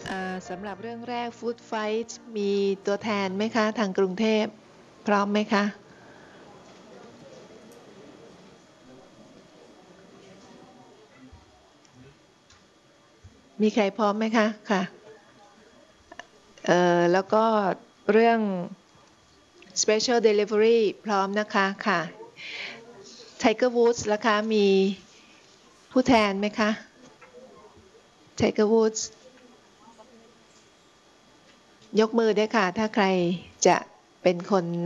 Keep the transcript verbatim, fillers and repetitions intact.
สำหรับเรื่องแรก Food Fight มีตัวแทนไหมคะทางกรุงเทพพร้อมไหมคะมีใครพร้อมไหมคะค่ะเอ่อแล้วก็เรื่อง Special Delivery พร้อมนะคะค่ะ Tiger Woods ล่ะคะมีผู้แทนไหมคะ Tiger Woods ยกมือด้วยค่ะถ้าใครจะเป็นคน